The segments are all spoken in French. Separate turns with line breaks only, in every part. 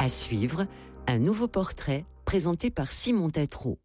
À suivre, un nouveau portrait présenté par Simon Tatro.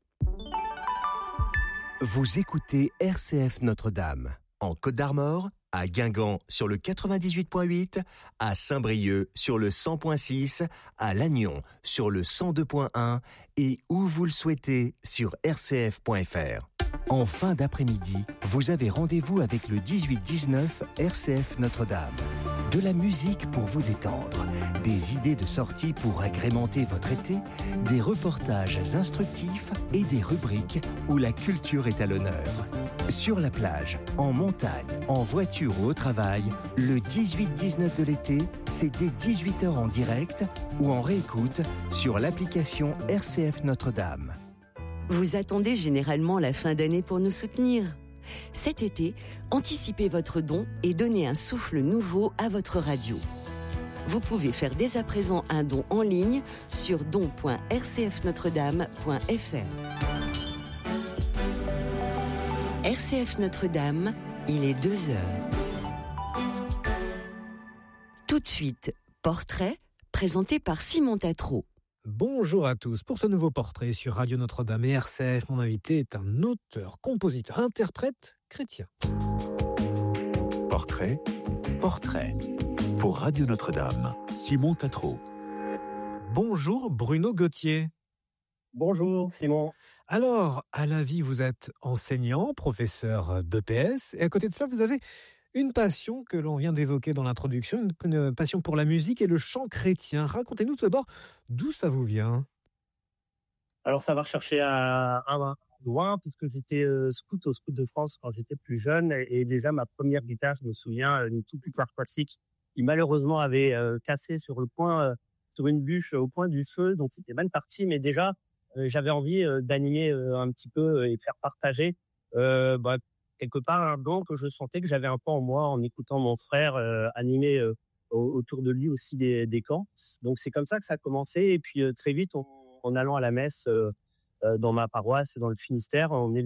Vous écoutez RCF Notre-Dame, en Côte d'Armor, à Guingamp sur le 98.8, à Saint-Brieuc sur le 100.6, à Lannion sur le 102.1 et où vous le souhaitez sur rcf.fr. En fin d'après-midi, vous avez rendez-vous avec le 18-19 RCF Notre-Dame. De la musique pour vous détendre, des idées de sortie pour agrémenter votre été, des reportages instructifs et des rubriques où la culture est à l'honneur. Sur la plage, en montagne, en voiture ou au travail, le 18-19 de l'été, c'est dès 18h en direct ou en réécoute sur l'application RCF Notre-Dame.
Vous attendez généralement la fin d'année pour nous soutenir. Cet été, anticipez votre don et donnez un souffle nouveau à votre radio. Vous pouvez faire dès à présent un don en ligne sur don.rcfnotredame.fr. RCF Notre-Dame, il est 2h. Tout de suite, portrait présenté par Simon Tatro.
Bonjour à tous. Pour ce nouveau portrait sur Radio Notre-Dame et RCF, mon invité est un auteur, compositeur, interprète chrétien.
Portrait pour Radio Notre-Dame, Simon Tatro.
Bonjour Bruno Gauthier.
Bonjour Simon.
Alors, à la vie, vous êtes enseignant, professeur d'EPS, et à côté de ça, vous avez une passion que l'on vient d'évoquer dans l'introduction, une passion pour la musique et le chant chrétien. Racontez-nous tout d'abord d'où ça vous vient.
Alors ça va rechercher à loin, puisque j'étais scout au Scout de France quand j'étais plus jeune, et déjà ma première guitare, je me souviens, une toute guitare classique, qui malheureusement avait cassé sur une bûche au point du feu, donc c'était mal parti, mais déjà j'avais envie d'animer un petit peu et faire partager quelque part un don que je sentais que j'avais un peu en moi en écoutant mon frère animer autour de lui aussi des camps. Donc c'est comme ça que ça a commencé, et puis très vite en allant à la messe dans ma paroisse, dans le Finistère, on est